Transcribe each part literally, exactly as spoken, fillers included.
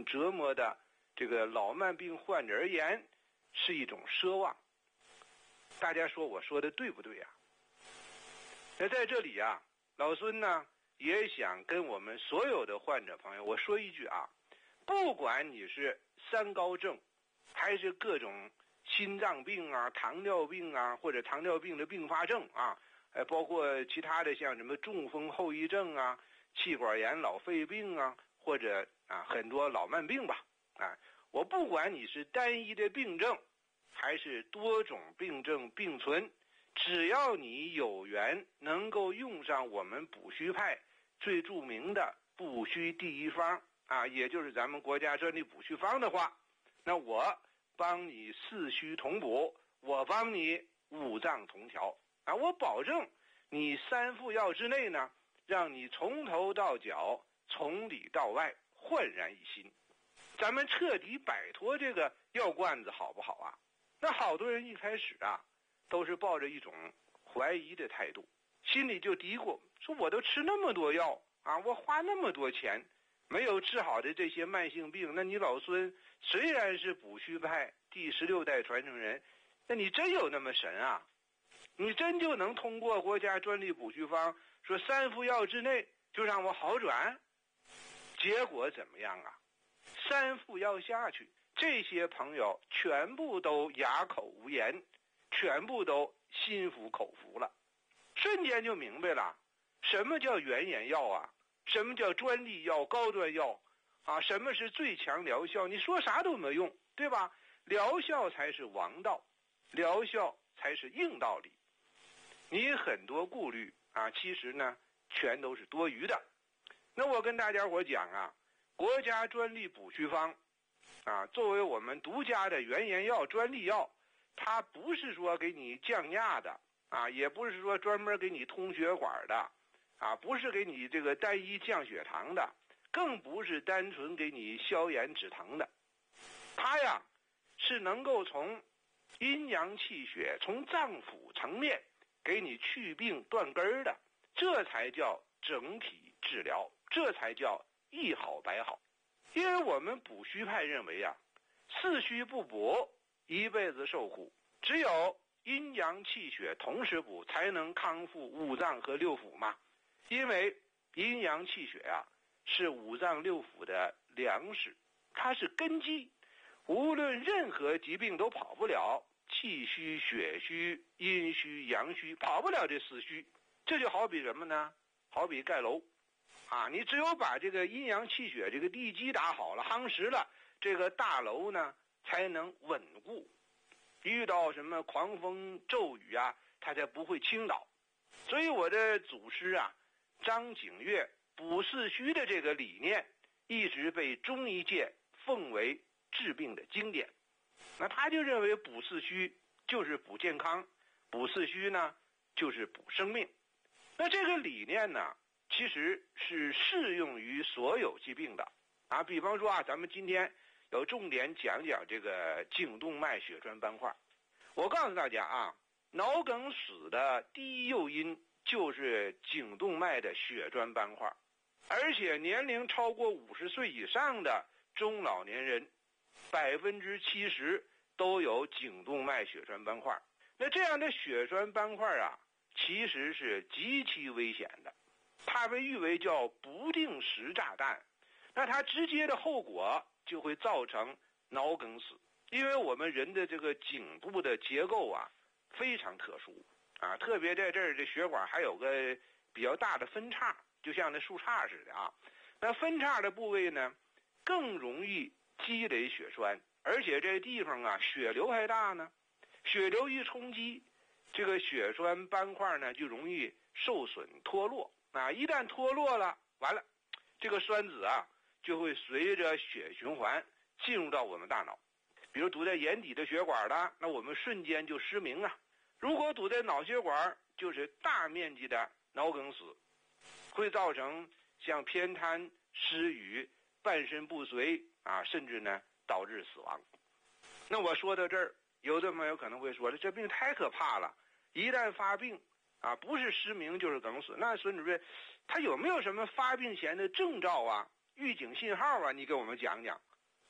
折磨的这个老慢病患者而言是一种奢望。大家说我说的对不对呀？那在这里啊，老孙呢也想跟我们所有的患者朋友我说一句啊，不管你是三高症还是各种心脏病啊、糖尿病啊，或者糖尿病的并发症啊，呃，包括其他的像什么中风后遗症啊、气管炎、脑肺病啊，或者啊很多老慢病吧，啊，我不管你是单一的病症还是多种病症并存，只要你有缘能够用上我们补虚派最著名的补虚第一方啊，也就是咱们国家专利补虚方的话，那我帮你四虚同补，我帮你五脏同调啊，我保证你三副药之内呢，让你从头到脚从里到外焕然一新，咱们彻底摆脱这个药罐子好不好啊？那好多人一开始啊都是抱着一种怀疑的态度，心里就嘀咕说，我都吃那么多药啊，我花那么多钱没有治好的这些慢性病，那你老孙虽然是补虚派第十六代传承人，那你真有那么神啊？你真就能通过国家专利补虚方说三副药之内就让我好转？结果怎么样啊？三副药下去，这些朋友全部都哑口无言，全部都心服口服了，瞬间就明白了什么叫原研药啊，什么叫专利药、高端药啊，什么是最强疗效，你说啥都没用，对吧？疗效才是王道，疗效才是硬道理。你很多顾虑啊，其实呢全都是多余的。那我跟大家伙讲啊，国家专利补虚方啊，作为我们独家的原研药、专利药，它不是说给你降压的啊，也不是说专门给你通血管的啊，不是给你这个单一降血糖的，更不是单纯给你消炎止疼的。它呀是能够从阴阳气血、从脏腑层面给你去病断根的，这才叫整体治疗，这才叫一好百好。因为我们补虚派认为啊，四虚不补一辈子受苦，只有阴阳气血同时补才能康复五脏和六腑嘛。因为阴阳气血啊是五脏六腑的粮食，它是根基，无论任何疾病都跑不了气虚、血虚、阴虚、阳虚，跑不了这四虚。这就好比什么呢？好比盖楼啊，你只有把这个阴阳气血这个地基打好了、夯实了，这个大楼呢才能稳固，遇到什么狂风骤雨啊，它才不会倾倒。所以我的祖师啊张景岳补四虚的这个理念一直被中医界奉为治病的经典。那他就认为补四虚就是补健康，补四虚呢就是补生命。那这个理念呢其实是适用于所有疾病的啊。比方说啊，咱们今天有重点讲讲这个颈动脉血栓斑块。我告诉大家啊，脑梗死的第一诱因就是颈动脉的血栓斑块，而且年龄超过五十岁以上的中老年人百分之七十都有颈动脉血栓斑块。那这样的血栓斑块啊其实是极其危险的，它被誉为叫不定时炸弹。那它直接的后果就会造成脑梗死，因为我们人的这个颈部的结构啊非常特殊啊，特别在这儿这血管还有个比较大的分叉，就像那树杈似的啊。那分叉的部位呢更容易积累血栓，而且这地方啊血流还大呢，血流一冲击，这个血栓斑块呢就容易受损脱落啊，一旦脱落了，完了，这个栓子啊就会随着血循环进入到我们大脑。比如堵在眼底的血管的，那我们瞬间就失明啊。如果堵在脑血管，就是大面积的脑梗死，会造成像偏瘫、失语、半身不遂啊，甚至呢导致死亡。那我说到这儿，有的朋友可能会说了，这病太可怕了，一旦发病啊，不是失明就是梗死。那孙主任他有没有什么发病前的征兆啊、预警信号啊，你给我们讲讲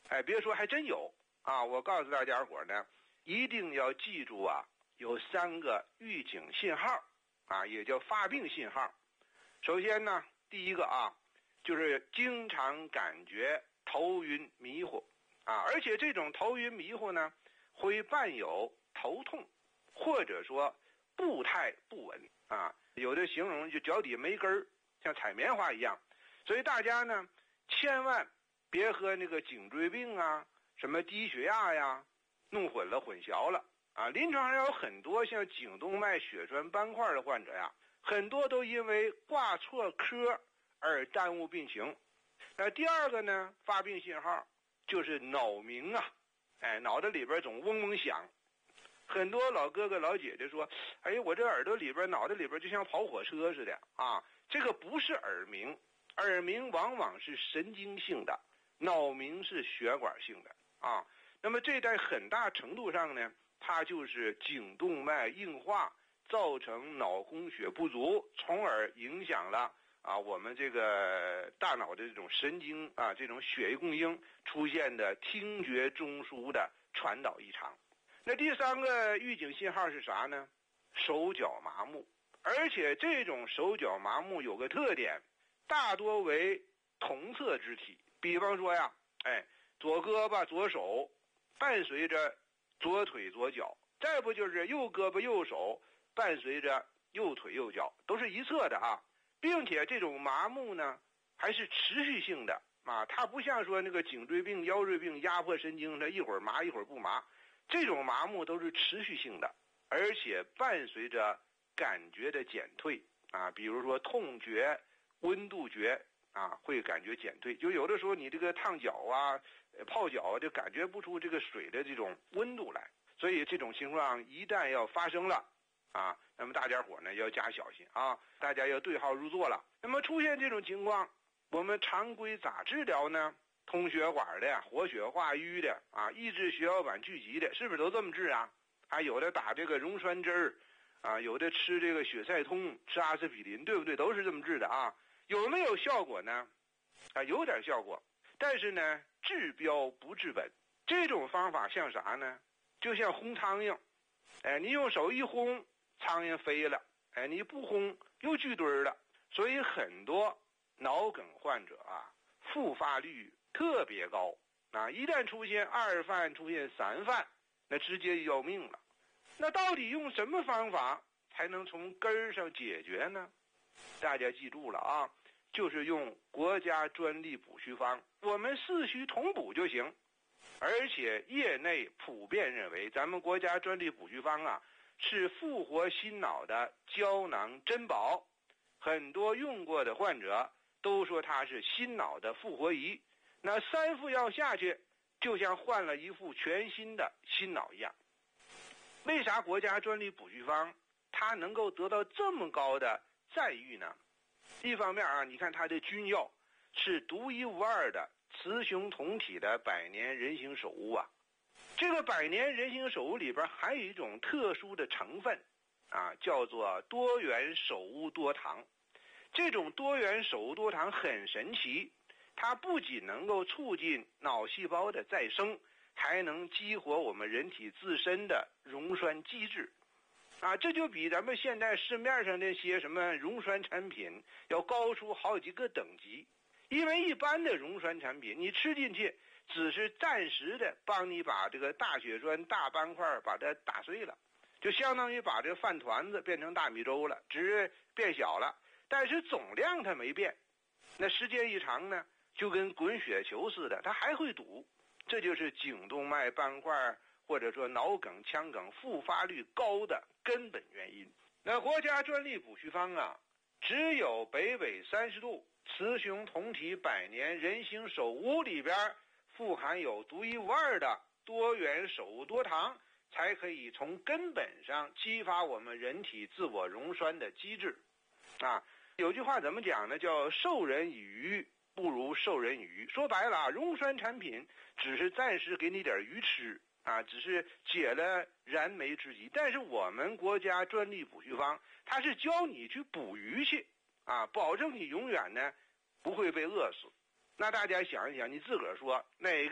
哎，别说还真有啊！我告诉大家伙呢，一定要记住啊，有三个预警信号啊，也叫发病信号。首先呢，第一个啊，就是经常感觉头晕迷糊啊，而且这种头晕迷糊呢，会伴有头痛，或者说步态不稳啊，有的形容就脚底没根儿，像踩棉花一样。所以大家呢，千万别和那个颈椎病啊、什么低血压呀弄混了、混淆了啊。临床上有很多像颈动脉血栓斑块的患者呀，很多都因为挂错科而耽误病情。那第二个呢，发病信号就是脑鸣啊，哎，脑袋里边总嗡嗡响。很多老哥哥老姐姐说，哎，我这耳朵里边、脑袋里边就像跑火车似的啊。这个不是耳鸣，耳鸣往往是神经性的，脑鸣是血管性的啊。那么这在很大程度上呢，它就是颈动脉硬化造成脑供血不足，从而影响了啊我们这个大脑的这种神经啊这种血液供应出现的听觉中枢的传导异常。那第三个预警信号是啥呢？手脚麻木，而且这种手脚麻木有个特点，大多为同侧肢体。比方说呀，哎，左胳膊左手伴随着左腿左脚，再不就是右胳膊右手伴随着右腿右脚，都是一侧的啊，并且这种麻木呢还是持续性的啊，它不像说那个颈椎病、腰椎病压迫神经，它一会儿麻一会儿不麻，这种麻木都是持续性的，而且伴随着感觉的减退啊，比如说痛觉、温度觉啊，会感觉减退。就有的时候你这个烫脚啊、泡脚啊，就感觉不出这个水的这种温度来。所以这种情况一旦要发生了啊，那么大家伙呢要加小心啊，大家要对号入座了。那么出现这种情况，我们常规咋治疗呢？通血管的、活血化瘀的啊，抑制血小板聚集的，是不是都这么治啊？还有的打这个溶栓针儿啊，有的吃这个血塞通、吃阿司匹林，对不对？都是这么治的啊。有没有效果呢？啊，有点效果，但是呢，治标不治本。这种方法像啥呢？就像轰苍蝇，哎，你用手一轰，苍蝇飞了，哎，你不轰又聚堆了。所以很多脑梗患者啊，复发率特别高啊！一旦出现二犯、出现三犯，那直接要命了。那到底用什么方法才能从根儿上解决呢？大家记住了啊，就是用国家专利补虚方，我们四虚同补就行。而且业内普遍认为，咱们国家专利补虚方啊，是复活心脑的胶囊珍宝。很多用过的患者都说它是心脑的复活仪。那三副药下去，就像换了一副全新的心脑一样。为啥国家专利补虚方它能够得到这么高的赞誉呢？一方面啊，你看它的君药是独一无二的雌雄同体的百年人形首乌啊。这个百年人形首乌里边还有一种特殊的成分啊，叫做多元首乌多糖。这种多元首乌多糖很神奇，它不仅能够促进脑细胞的再生，还能激活我们人体自身的溶栓机制啊，这就比咱们现在市面上那些什么溶栓产品要高出好几个等级。因为一般的溶栓产品，你吃进去只是暂时的帮你把这个大血栓、大斑块把它打碎了，就相当于把这个饭团子变成大米粥了，只是变小了，但是总量它没变。那时间一长呢，就跟滚雪球似的，它还会堵。这就是颈动脉斑块或者说脑梗、腔梗复发率高的根本原因。那国家专利补虚方啊，只有北纬三十度雌雄同体百年人形首乌里边富含有独一无二的多元首乌多糖，才可以从根本上激发我们人体自我溶栓的机制啊。有句话怎么讲呢？叫授人以鱼不如授人以渔。说白了啊，溶栓产品只是暂时给你点鱼吃啊，只是解了燃眉之急。但是我们国家专利补虚方，它是教你去捕鱼去啊，保证你永远呢不会被饿死。那大家想一想，你自个儿说哪个